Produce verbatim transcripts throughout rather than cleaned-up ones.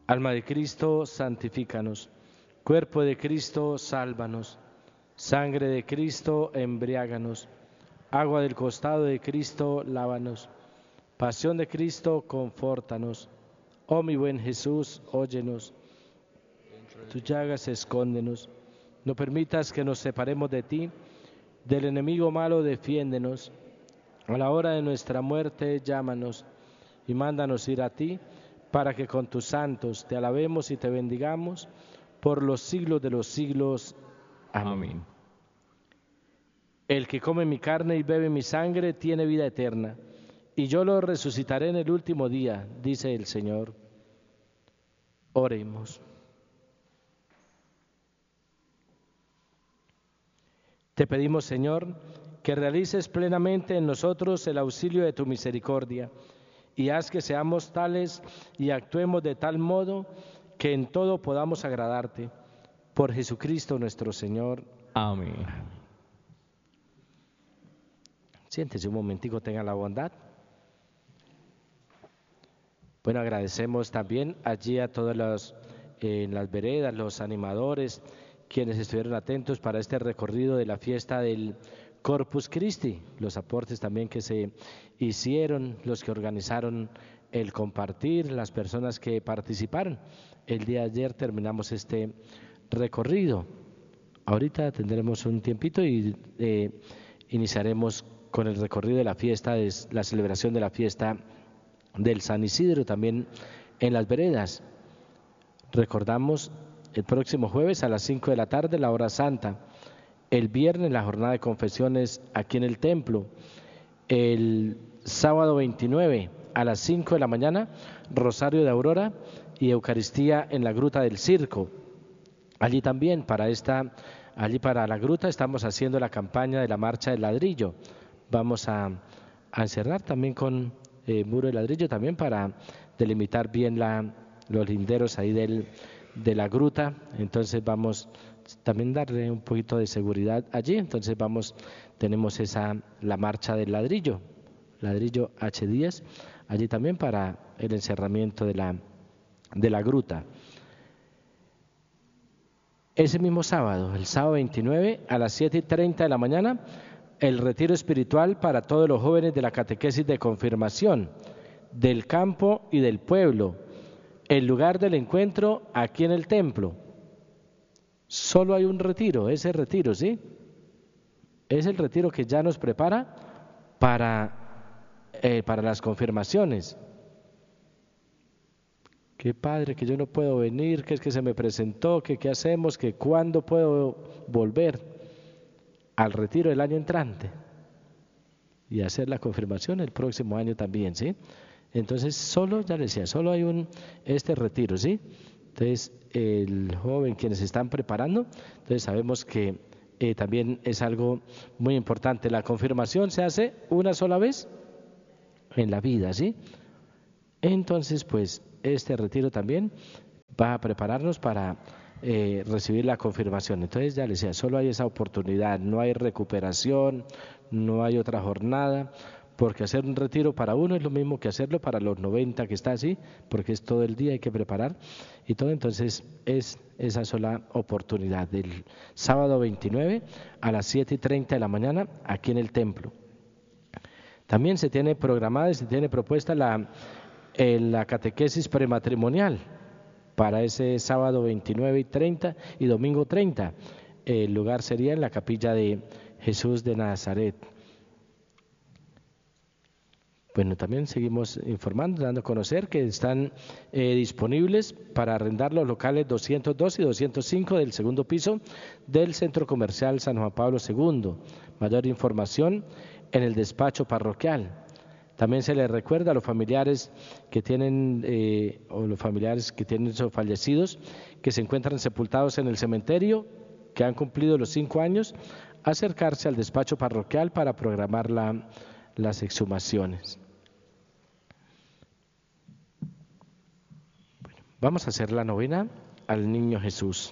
Alma de Cristo, santifícanos. Cuerpo de Cristo, sálvanos. Sangre de Cristo, embriáganos. Agua del costado de Cristo, lávanos. Pasión de Cristo, confórtanos. Oh mi buen Jesús, óyenos. Tus llagas escóndenos. No permitas que nos separemos de ti. Del enemigo malo defiéndenos. A la hora de nuestra muerte llámanos y mándanos ir a ti, para que con tus santos te alabemos y te bendigamos por los siglos de los siglos. Amén. Amén. El que come mi carne y bebe mi sangre tiene vida eterna, y yo lo resucitaré en el último día, dice el Señor. Oremos. Te pedimos, Señor, que realices plenamente en nosotros el auxilio de tu misericordia, y haz que seamos tales y actuemos de tal modo que en todo podamos agradarte. Por Jesucristo nuestro Señor. Amén. Siéntese un momentico, tenga la bondad. Bueno, agradecemos también allí a todos los eh, en las veredas, los animadores, quienes estuvieron atentos para este recorrido de la fiesta del Corpus Christi, los aportes también que se hicieron, los que organizaron el compartir, las personas que participaron. El día de ayer terminamos este recorrido. Ahorita tendremos un tiempito y eh, iniciaremos con el recorrido de la fiesta, de la celebración de la fiesta del San Isidro, también en las veredas. Recordamos el próximo jueves a las cinco de la tarde la hora santa, el viernes la jornada de confesiones aquí en el templo, el sábado veintinueve a las cinco de la mañana Rosario de Aurora y Eucaristía en la Gruta del Circo. Allí también para esta, allí para la gruta estamos haciendo la campaña de la marcha del ladrillo. Vamos a, a encerrar también con eh, muro de ladrillo también para delimitar bien la, los linderos ahí del, de la gruta. Entonces vamos también darle un poquito de seguridad allí. Entonces vamos, tenemos esa la marcha del ladrillo, ladrillo H diez, allí también para el encerramiento de la de la gruta. Ese mismo sábado, el sábado veintinueve, a las siete y treinta de la mañana, el retiro espiritual para todos los jóvenes de la catequesis de confirmación, del campo y del pueblo. El lugar del encuentro aquí en el templo. Solo hay un retiro, ese retiro, ¿sí? Es el retiro que ya nos prepara para, eh, para las confirmaciones. Qué padre, que yo no puedo venir, que es que se me presentó, que qué hacemos, que cuándo puedo volver al retiro del año entrante y hacer la confirmación el próximo año también, ¿sí? Entonces solo, ya les decía, solo hay un este retiro, ¿sí? Entonces el joven, quienes se están preparando, entonces sabemos que eh, también es algo muy importante. La confirmación se hace una sola vez en la vida, ¿sí? Entonces, pues, este retiro también va a prepararnos para eh, recibir la confirmación. Entonces, ya les decía, solo hay esa oportunidad, no hay recuperación, no hay otra jornada, porque hacer un retiro para uno es lo mismo que hacerlo para los noventa que está así, porque es todo el día, hay que preparar y todo. Entonces, es esa sola oportunidad, del sábado veintinueve a las siete y treinta de la mañana aquí en el templo. También se tiene programada y se tiene propuesta la en la catequesis prematrimonial para ese sábado veintinueve y treinta y domingo treinta. El lugar sería en la capilla de Jesús de Nazaret. Bueno, también seguimos informando, dando a conocer que están eh, disponibles para arrendar los locales doscientos dos y doscientos cinco del segundo piso del Centro Comercial San Juan Pablo segundo. Mayor información en el despacho parroquial. También se les recuerda a los familiares que tienen eh, o los familiares que tienen esos fallecidos que se encuentran sepultados en el cementerio, que han cumplido los cinco años, acercarse al despacho parroquial para programar la, las exhumaciones. Bueno, vamos a hacer la novena al Niño Jesús.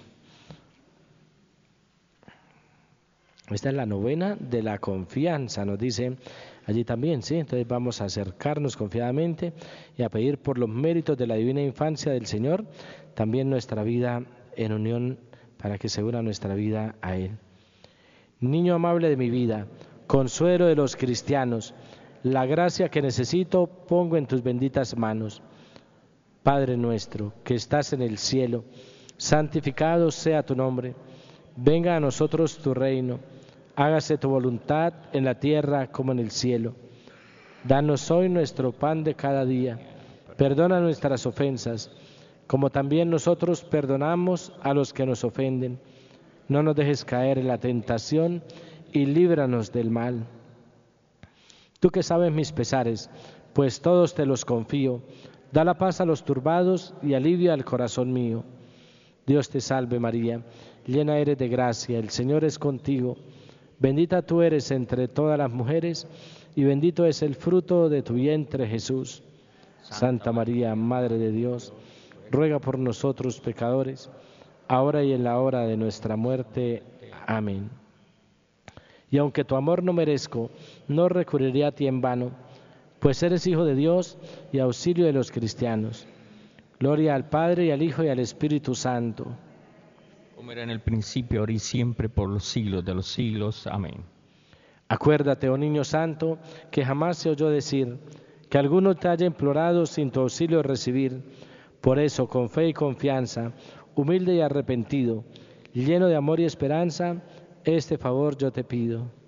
Esta es la novena de la confianza, nos dice allí también, ¿sí? Entonces vamos a acercarnos confiadamente y a pedir por los méritos de la divina infancia del Señor, también nuestra vida en unión para que se una nuestra vida a Él. Niño amable de mi vida, consuelo de los cristianos, la gracia que necesito pongo en tus benditas manos. Padre nuestro, que estás en el cielo, santificado sea tu nombre. Venga a nosotros tu reino. Hágase tu voluntad en la tierra como en el cielo. Danos hoy nuestro pan de cada día. Perdona nuestras ofensas, como también nosotros perdonamos a los que nos ofenden. No nos dejes caer en la tentación y líbranos del mal. Tú que sabes mis pesares, pues todos te los confío, da la paz a los turbados y alivia al corazón mío. Dios te salve María, llena eres de gracia, el Señor es contigo. Bendita tú eres entre todas las mujeres y bendito es el fruto de tu vientre Jesús. Santa María, Madre de Dios, ruega por nosotros pecadores, ahora y en la hora de nuestra muerte. Amén. Y aunque tu amor no merezco, no recurriré a ti en vano, pues eres Hijo de Dios y auxilio de los cristianos. Gloria al Padre, y al Hijo, y al Espíritu Santo. Como era en el principio, ahora y siempre, por los siglos de los siglos. Amén. Acuérdate, oh Niño Santo, que jamás se oyó decir que alguno te haya implorado sin tu auxilio recibir. Por eso, con fe y confianza, humilde y arrepentido, lleno de amor y esperanza, este favor yo te pido.